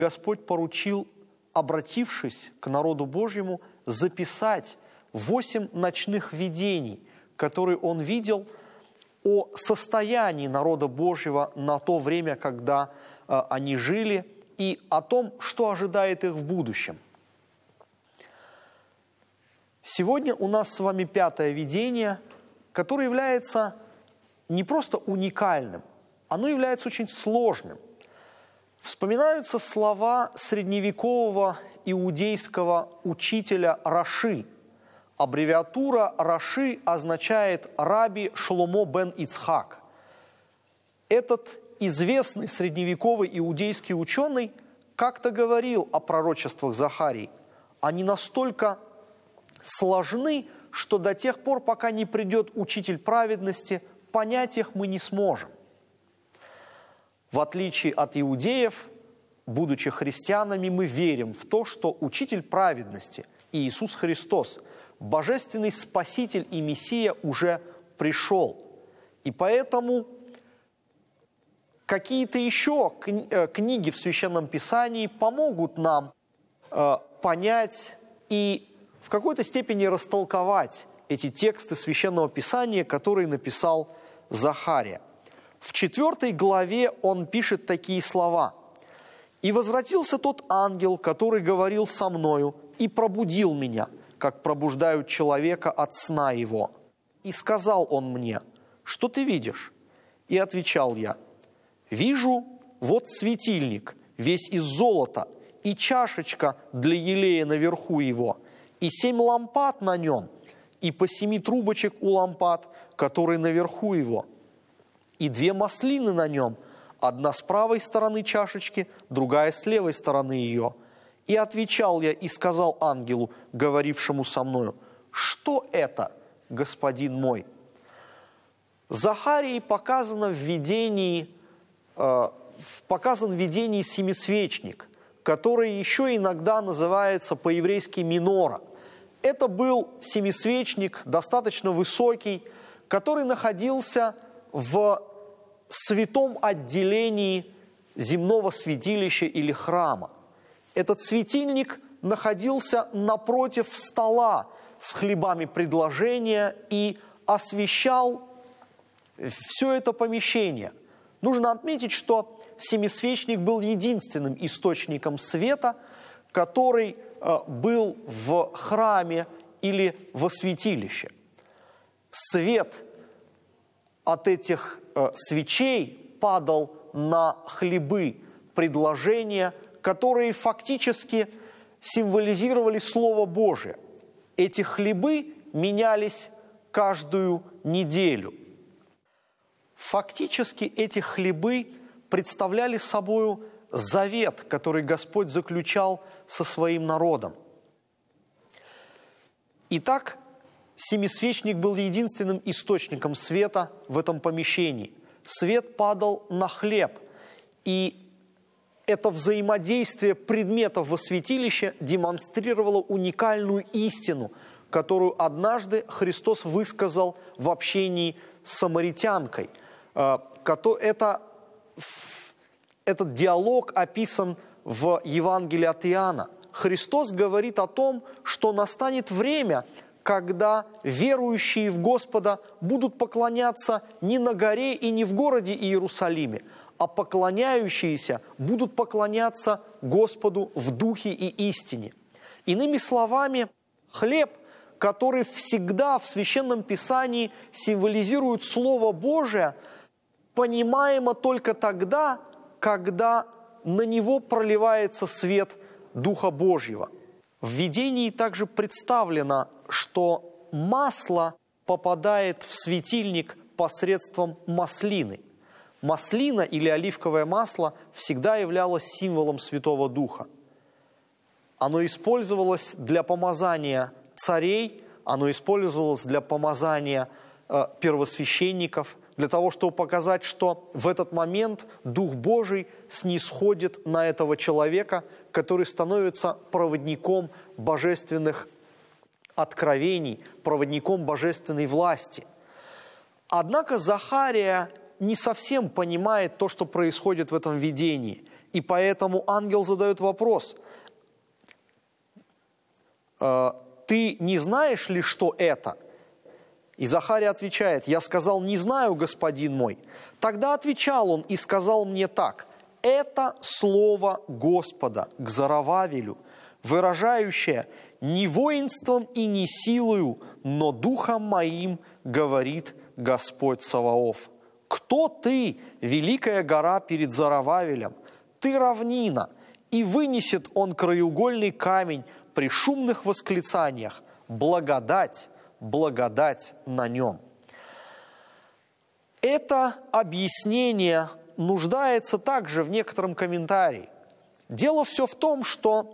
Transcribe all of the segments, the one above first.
Господь поручил, обратившись к народу Божьему, записать 8 ночных видений, которые он видел о состоянии народа Божьего на то время, когда они жили, и о том, что ожидает их в будущем. Сегодня у нас с вами 5-е видение, которое является не просто уникальным, оно является очень сложным. Вспоминаются слова средневекового иудейского учителя Раши. Аббревиатура Раши означает «Раби Шломо бен Ицхак». Этот известный средневековый иудейский ученый как-то говорил о пророчествах Захарии. Они настолько сложны, что до тех пор, пока не придет учитель праведности, понять их мы не сможем. В отличие от иудеев, будучи христианами, мы верим в то, что учитель праведности Иисус Христос, божественный Спаситель и Мессия, уже пришел. И поэтому какие-то еще книги в Священном Писании помогут нам понять и в какой-то степени растолковать эти тексты Священного Писания, которые написал Захария. В 4 главе он пишет такие слова: «И возвратился тот ангел, который говорил со мною, и пробудил меня, как пробуждают человека от сна его. И сказал он мне: что ты видишь? И отвечал я: вижу, вот светильник, весь из золота, и чашечка для елея наверху его, и 7 лампад на нем, и по 7 трубочек у лампад, которые наверху его, и 2 маслины на нем, одна с правой стороны чашечки, другая с левой стороны ее. И отвечал я и сказал ангелу, говорившему со мною: что это, господин мой?» Захарии показан в видении семисвечник, который еще иногда называется по-еврейски минора. Это был семисвечник, достаточно высокий, который находился в святом отделении земного святилища или храма. Этот светильник находился напротив стола с хлебами предложения и освещал все это помещение. Нужно отметить, что семисвечник был единственным источником света, который был в храме или во святилище. Свет от этих свечей падал на хлебы предложения, которые фактически символизировали Слово Божие. Эти хлебы менялись каждую неделю. Фактически эти хлебы представляли собою завет, который Господь заключал со своим народом. Итак, семисвечник был единственным источником света в этом помещении. Свет падал на хлеб, и это взаимодействие предметов во святилище демонстрировало уникальную истину, которую однажды Христос высказал в общении с самаритянкой. Этот диалог описан в Евангелии от Иоанна. Христос говорит о том, что настанет время, когда верующие в Господа будут поклоняться не на горе и не в городе Иерусалиме, а поклоняющиеся будут поклоняться Господу в духе и истине. Иными словами, хлеб, который всегда в Священном Писании символизирует Слово Божие, понимаемо только тогда, когда на него проливается свет Духа Божьего. В видении также представлено, что масло попадает в светильник посредством маслины. Маслина или оливковое масло всегда являлось символом Святого Духа. Оно использовалось для помазания царей, оно использовалось для помазания первосвященников, для того, чтобы показать, что в этот момент Дух Божий снисходит на этого человека, который становится проводником божественных откровений, проводником божественной власти. Однако Захария не совсем понимает то, что происходит в этом видении. И поэтому ангел задает вопрос: «Ты не знаешь ли, что это?» И Захария отвечает: «Я сказал: не знаю, господин мой». Тогда отвечал он и сказал мне так: «Это слово Господа к Зоровавелю, выражающее: не воинством и не силою, но духом моим, говорит Господь Саваоф. Кто ты, великая гора перед Зоровавелем? Ты равнина, и вынесет он краеугольный камень при шумных восклицаниях: благодать, благодать на нем». Это объяснение нуждается также в некотором комментарии. Дело все в том, что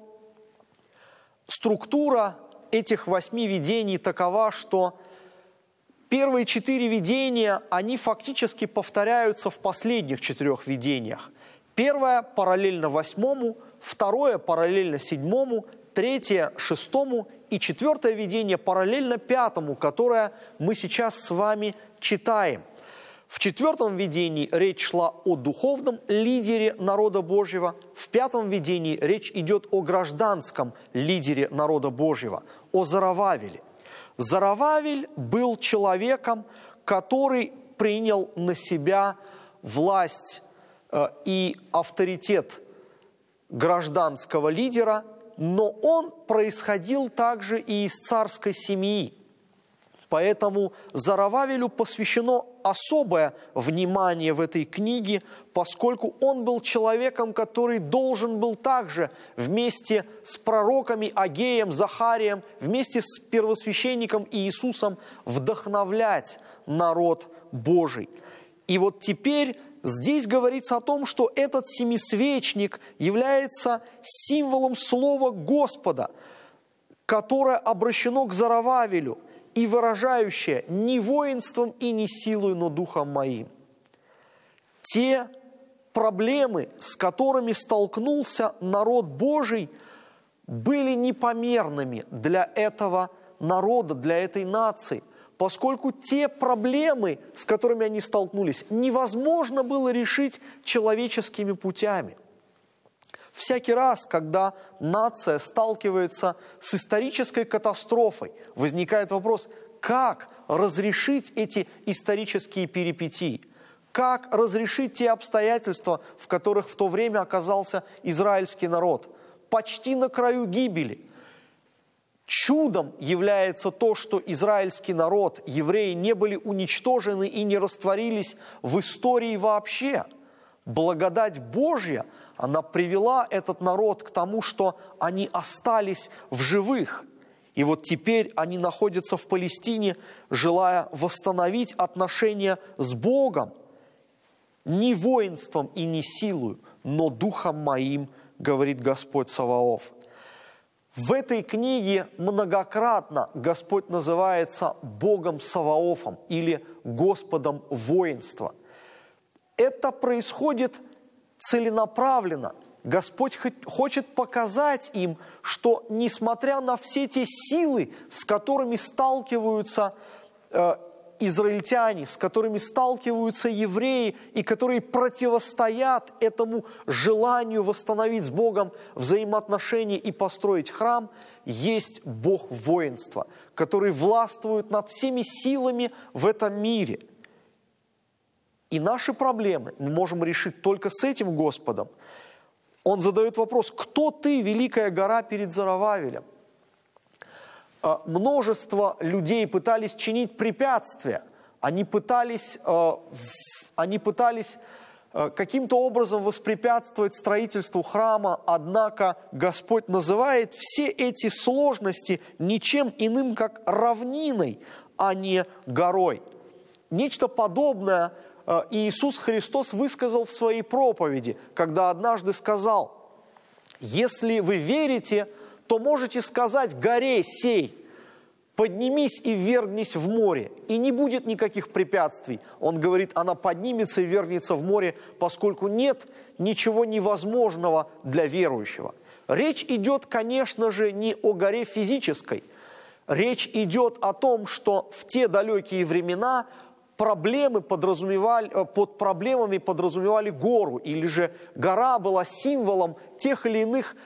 структура этих 8 видений такова, что первые 4 видения, они фактически повторяются в последних 4 видениях. Первое параллельно 8-му, второе параллельно 7-му, третье 6-му и 4-е видение параллельно 5-му, которое мы сейчас с вами читаем. В 4-м видении речь шла о духовном лидере народа Божьего, в 5-м видении речь идет о гражданском лидере народа Божьего, о Зоровавеле. Зоровавель был человеком, который принял на себя власть и авторитет гражданского лидера, но он происходил также и из царской семьи. Поэтому Зоровавелю посвящено особое внимание в этой книге, поскольку он был человеком, который должен был также вместе с пророками Агеем, Захарием, вместе с первосвященником Иисусом вдохновлять народ Божий. И вот теперь здесь говорится о том, что этот семисвечник является символом Слова Господа, которое обращено к Зоровавелю и выражающее: не воинством и не силой, но духом моим. Те проблемы, с которыми столкнулся народ Божий, были непомерными для этого народа, для этой нации, поскольку те проблемы, с которыми они столкнулись, невозможно было решить человеческими путями. Всякий раз, когда нация сталкивается с исторической катастрофой, возникает вопрос: как разрешить эти исторические перипетии? Как разрешить те обстоятельства, в которых в то время оказался израильский народ? Почти на краю гибели. Чудом является то, что израильский народ, евреи, не были уничтожены и не растворились в истории вообще. Благодать Божья, она привела этот народ к тому, что они остались в живых. И вот теперь они находятся в Палестине, желая восстановить отношения с Богом. Не воинством и не силою, но духом моим, говорит Господь Саваоф. В этой книге многократно Господь называется Богом Саваофом или Господом воинства. Это происходит целенаправленно. Господь хочет показать им, что несмотря на все те силы, с которыми сталкиваются израильтяне, с которыми сталкиваются евреи, и которые противостоят этому желанию восстановить с Богом взаимоотношения и построить храм, есть Бог воинства, который властвует над всеми силами в этом мире. И наши проблемы мы можем решить только с этим Господом. Он задает вопрос: кто ты, великая гора перед Зоровавелем? Множество людей пытались чинить препятствия, они пытались каким-то образом воспрепятствовать строительству храма, однако Господь называет все эти сложности ничем иным, как равниной, а не горой. Нечто подобное Иисус Христос высказал в своей проповеди, когда однажды сказал: «Если вы верите, то можете сказать горе сей: поднимись и ввергнись в море, и не будет никаких препятствий». Он говорит, она поднимется и ввергнется в море, поскольку нет ничего невозможного для верующего. Речь идет, конечно же, не о горе физической. Речь идет о том, что в те далекие времена под проблемами подразумевали гору, или же гора была символом тех или иных